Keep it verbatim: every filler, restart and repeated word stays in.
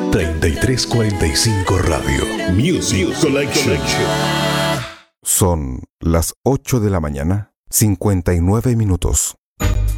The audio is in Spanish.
treinta y tres cuarenta y cinco Radio. Music Collection. Son las ocho de la mañana, cincuenta y nueve minutos.